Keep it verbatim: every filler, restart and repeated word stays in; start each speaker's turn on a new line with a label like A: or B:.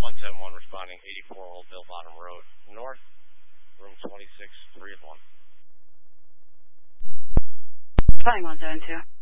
A: one seven one responding eighty-four Old Bill Bottom Road North, room twenty-six, three of one.
B: Flying one seven two.